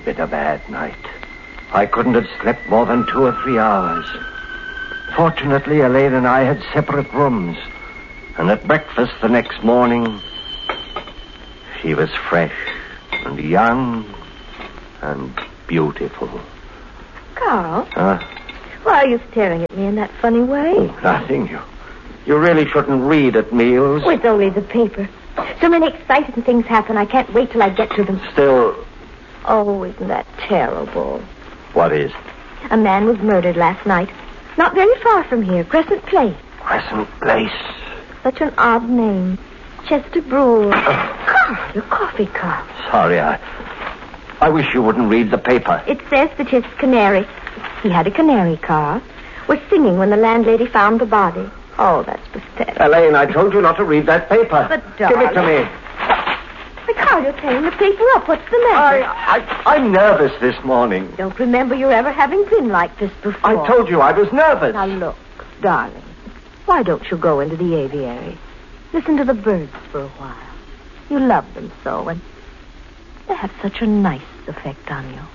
been a bad night. I couldn't have slept more than 2 or 3 hours. Fortunately, Elaine and I had separate rooms. And at breakfast the next morning, she was fresh and young and beautiful. Carl? Why are you staring at me in that funny way? Nothing. You really shouldn't read at meals. Oh, it's only the paper. So many exciting things happen. I can't wait till I get to them. Still... Oh, isn't that terrible? What is? A man was murdered last night. Not very far from here. Crescent Place. Crescent Place? Such an odd name. Chester Brule. Carl, your coffee cup. Sorry, I wish you wouldn't read the paper. It says that his canary... He had a canary car. Was singing when the landlady found the body. Oh, that's pathetic. Elaine, I told you not to read that paper. But, darling... Give it to me. Why, Carl, you're tearing the paper up. What's the matter? I'm nervous this morning. Don't remember you ever having been like this before. I told you I was nervous. Now, look, darling. Why don't you go into the aviary? Listen to the birds for a while. You love them so, and they have such a nice effect on you.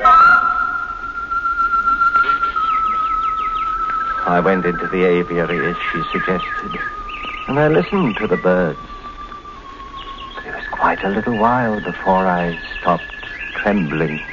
I went into the aviary as she suggested, and I listened to the birds. But it was quite a little while before I stopped trembling.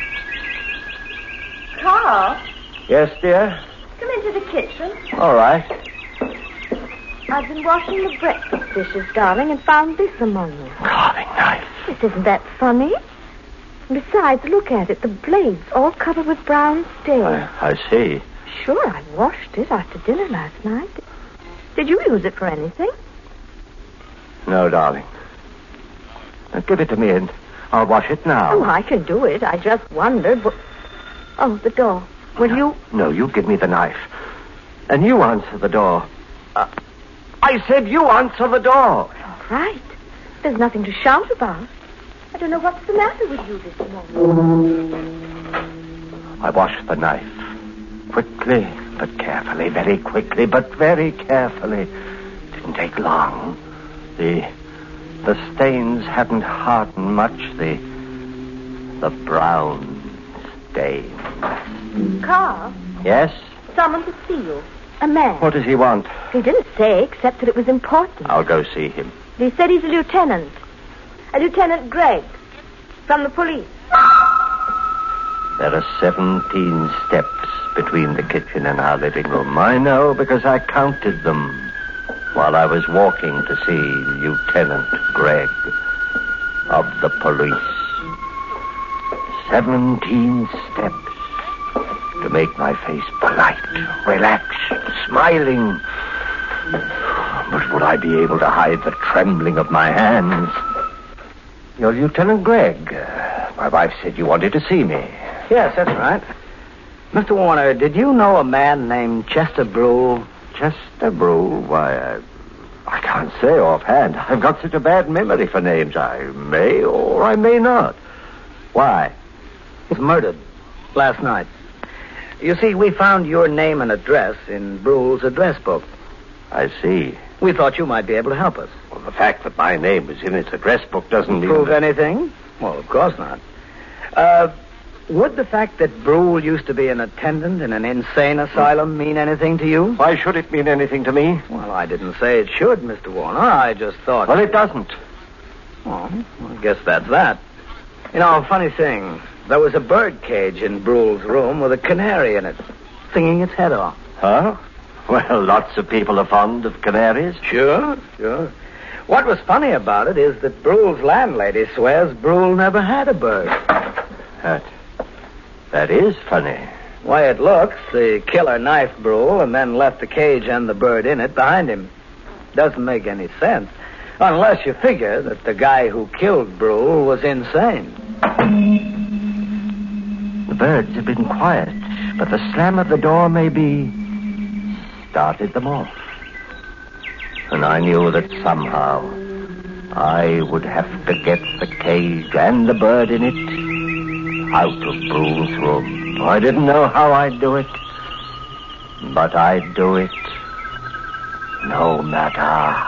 Carl? Yes, dear? Come into the kitchen. All right. I've been washing the breakfast dishes, darling, and found this among them. Carving knife. This isn't that funny. Besides, look at it. The blade's all covered with brown stains. I see. Sure, I washed it after dinner last night. Did you use it for anything? No, darling. Now, give it to me and I'll wash it now. Oh, I can do it. I just wondered. Oh, the door. Will you... No, you give me the knife. And you answer the door. I said you answer the door. All right. There's nothing to shout about. I don't know what's the matter with you this morning. I washed the knife. Quickly, but carefully. Very quickly, but very carefully. Didn't take long. The stains hadn't hardened much. The brown stains. Carl? Yes? Someone to see you. A man. What does he want? He didn't say, except that it was important. I'll go see him. He said he's a lieutenant. A Lieutenant Gregg. From the police. There are 17 steps between the kitchen and our living room. I know because I counted them while I was walking to see Lieutenant Gregg of the police. 17 steps to make my face polite, relaxed, smiling. But would I be able to hide the trembling of my hands? You're Lieutenant Gregg. My wife said you wanted to see me. Yes, that's right. Mr. Warner, did you know a man named Chester Brule? Chester Brule? Why, I can't say offhand. I've got such a bad memory for names. I may or I may not. Why? He was murdered last night. You see, we found your name and address in Brule's address book. I see. We thought you might be able to help us. Well, the fact that my name is in its address book doesn't mean... Prove anything? Well, of course not. Would the fact that Brule used to be an attendant in an insane asylum mean anything to you? Why should it mean anything to me? Well, I didn't say it should, Mr. Warner. I just thought... Well, it doesn't. Oh, I guess that's that. You know, funny thing. There was a bird cage in Brule's room with a canary in it, singing its head off. Huh? Well, lots of people are fond of canaries. Sure. What was funny about it is that Brule's landlady swears Brule never had a bird. That is funny. Why, it looks, the killer knifed Brule and then left the cage and the bird in it behind him. Doesn't make any sense. Unless you figure that the guy who killed Brule was insane. The birds have been quiet, but the slam of the door maybe started them off. And I knew that somehow I would have to get the cage and the bird in it out of Brule's room. I didn't know how I'd do it, but I'd do it no matter